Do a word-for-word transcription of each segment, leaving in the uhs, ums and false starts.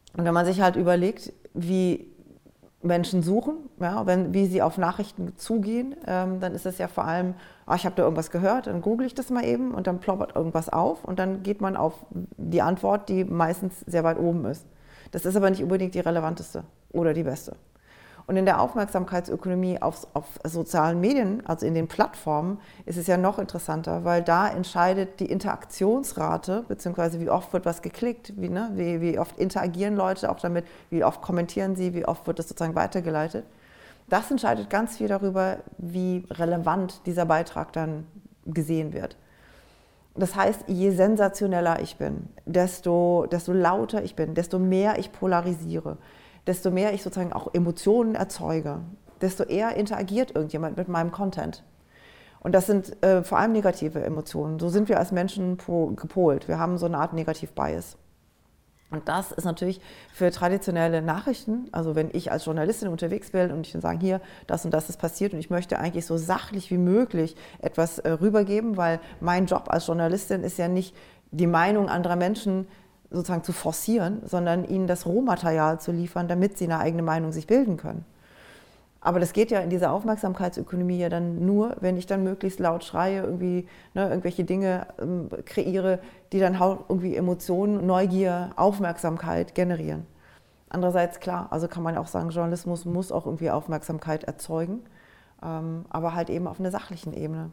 Und wenn man sich halt überlegt, wie Menschen suchen, ja, wenn, wie sie auf Nachrichten zugehen, ähm, dann ist es ja vor allem, ah, ich habe da irgendwas gehört, dann google ich das mal eben und dann ploppert irgendwas auf und dann geht man auf die Antwort, die meistens sehr weit oben ist. Das ist aber nicht unbedingt die relevanteste oder die beste. Und in der Aufmerksamkeitsökonomie auf, auf sozialen Medien, also in den Plattformen, ist es ja noch interessanter, weil da entscheidet die Interaktionsrate, beziehungsweise wie oft wird was geklickt, wie, ne, wie, wie oft interagieren Leute auch damit, wie oft kommentieren sie, wie oft wird das sozusagen weitergeleitet. Das entscheidet ganz viel darüber, wie relevant dieser Beitrag dann gesehen wird. Das heißt, je sensationeller ich bin, desto, desto lauter ich bin, desto mehr ich polarisiere, desto mehr ich sozusagen auch Emotionen erzeuge, desto eher interagiert irgendjemand mit meinem Content. Und das sind äh, vor allem negative Emotionen. So sind wir als Menschen gepolt. Wir haben so eine Art Negativ-Bias. Und das ist natürlich für traditionelle Nachrichten, also wenn ich als Journalistin unterwegs bin und ich dann sage, hier, das und das ist passiert und ich möchte eigentlich so sachlich wie möglich etwas äh, rübergeben, weil mein Job als Journalistin ist ja nicht, die Meinung anderer Menschen sozusagen zu forcieren, sondern ihnen das Rohmaterial zu liefern, damit sie eine eigene Meinung sich bilden können. Aber das geht ja in dieser Aufmerksamkeitsökonomie ja dann nur, wenn ich dann möglichst laut schreie, irgendwie ne, irgendwelche Dinge ähm, kreiere, die dann auch irgendwie Emotionen, Neugier, Aufmerksamkeit generieren. Andererseits, klar, also kann man auch sagen, Journalismus muss auch irgendwie Aufmerksamkeit erzeugen, ähm, aber halt eben auf einer sachlichen Ebene.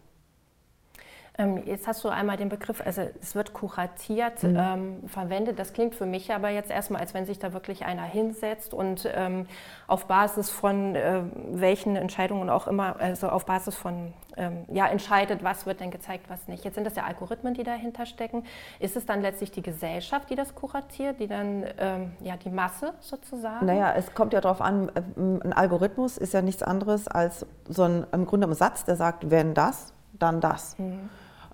Jetzt hast du einmal den Begriff, also es wird kuratiert, mhm. ähm, verwendet. Das klingt für mich aber jetzt erstmal, als wenn sich da wirklich einer hinsetzt und ähm, auf Basis von äh, welchen Entscheidungen auch immer, also auf Basis von, ähm, ja, entscheidet, was wird denn gezeigt, was nicht. Jetzt sind das ja Algorithmen, die dahinter stecken. Ist es dann letztlich die Gesellschaft, die das kuratiert, die dann, ähm, ja, die Masse sozusagen? Naja, es kommt ja darauf an, ein Algorithmus ist ja nichts anderes als so ein, im Grunde ein Satz, der sagt, wenn das, dann das. Mhm.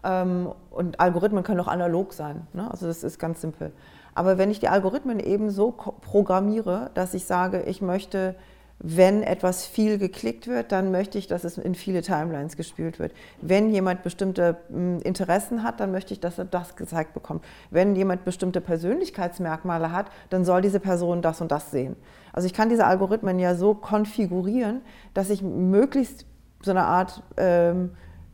Und Algorithmen können auch analog sein, ne? Also das ist ganz simpel. Aber wenn ich die Algorithmen eben so programmiere, dass ich sage, ich möchte, wenn etwas viel geklickt wird, dann möchte ich, dass es in viele Timelines gespielt wird. Wenn jemand bestimmte Interessen hat, dann möchte ich, dass er das gezeigt bekommt. Wenn jemand bestimmte Persönlichkeitsmerkmale hat, dann soll diese Person das und das sehen. Also ich kann diese Algorithmen ja so konfigurieren, dass ich möglichst so eine Art ähm,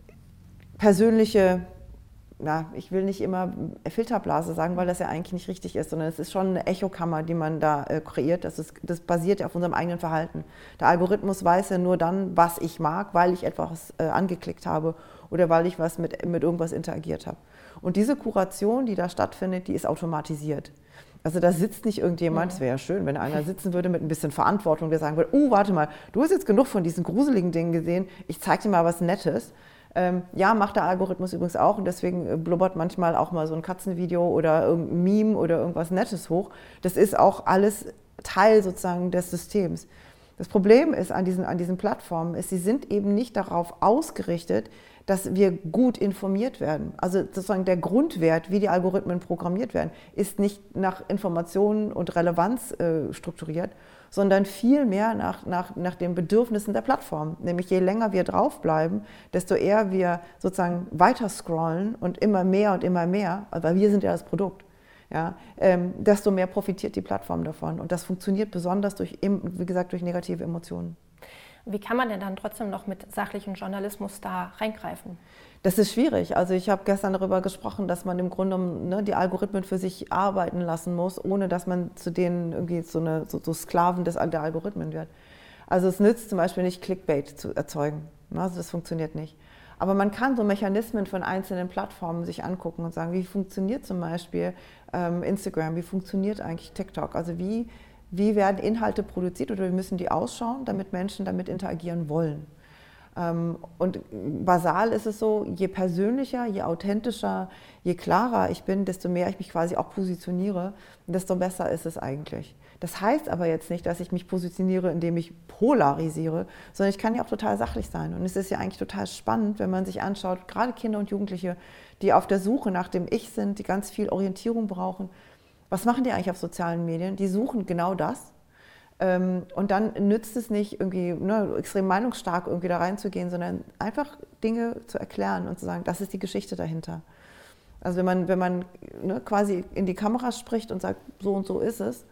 persönliche, ja, ich will nicht immer Filterblase sagen, weil das ja eigentlich nicht richtig ist, sondern es ist schon eine Echokammer, die man da äh, kreiert. Das, ist, das basiert ja auf unserem eigenen Verhalten. Der Algorithmus weiß ja nur dann, was ich mag, weil ich etwas äh, angeklickt habe oder weil ich was mit, mit irgendwas interagiert habe. Und diese Kuration, die da stattfindet, die ist automatisiert. Also da sitzt nicht irgendjemand, es wäre ja schön, wenn einer sitzen würde mit ein bisschen Verantwortung, der sagen würde, oh, warte mal, du hast jetzt genug von diesen gruseligen Dingen gesehen, ich zeig dir mal was Nettes. Ähm, ja, macht der Algorithmus übrigens auch und deswegen blubbert manchmal auch mal so ein Katzenvideo oder irgendein Meme oder irgendwas Nettes hoch. Das ist auch alles Teil sozusagen des Systems. Das Problem ist an diesen, an diesen Plattformen, ist, sie sind eben nicht darauf ausgerichtet, dass wir gut informiert werden. Also sozusagen der Grundwert, wie die Algorithmen programmiert werden, ist nicht nach Informationen und Relevanz äh, strukturiert, sondern vielmehr nach, nach, nach den Bedürfnissen der Plattform. Nämlich je länger wir draufbleiben, desto eher wir sozusagen weiter scrollen und immer mehr und immer mehr, weil wir sind ja das Produkt, ja, ähm, desto mehr profitiert die Plattform davon. Und das funktioniert besonders durch, wie gesagt, durch negative Emotionen. Wie kann man denn dann trotzdem noch mit sachlichem Journalismus da reingreifen? Das ist schwierig. Also ich habe gestern darüber gesprochen, dass man im Grunde ne, die Algorithmen für sich arbeiten lassen muss, ohne dass man zu denen irgendwie so, eine, so, so Sklaven des, der Algorithmen wird. Also es nützt zum Beispiel nicht, Clickbait zu erzeugen. Also das funktioniert nicht. Aber man kann so Mechanismen von einzelnen Plattformen sich angucken und sagen, wie funktioniert zum Beispiel ähm, Instagram, wie funktioniert eigentlich TikTok? Also wie, wie werden Inhalte produziert oder wie müssen die ausschauen, damit Menschen damit interagieren wollen? Und basal ist es so, je persönlicher, je authentischer, je klarer ich bin, desto mehr ich mich quasi auch positioniere, desto besser ist es eigentlich. Das heißt aber jetzt nicht, dass ich mich positioniere, indem ich polarisiere, sondern ich kann ja auch total sachlich sein. Und es ist ja eigentlich total spannend, wenn man sich anschaut, gerade Kinder und Jugendliche, die auf der Suche nach dem Ich sind, die ganz viel Orientierung brauchen. Was machen die eigentlich auf sozialen Medien? Die suchen genau das. Und dann nützt es nicht, irgendwie ne, extrem meinungsstark irgendwie da reinzugehen, sondern einfach Dinge zu erklären und zu sagen, das ist die Geschichte dahinter. Also wenn man, wenn man ne, quasi in die Kamera spricht und sagt, so und so ist es,